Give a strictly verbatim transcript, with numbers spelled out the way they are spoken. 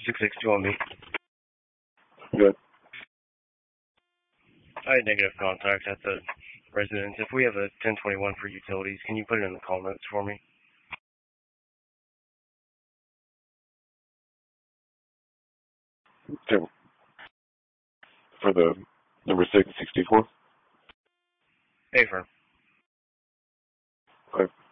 six six two one B. Good. I had negative contact at the residence. If we have a ten twenty-one for utilities, can you put it in the call notes for me? Okay. For the number six sixty-four? Hey, firm. Okay.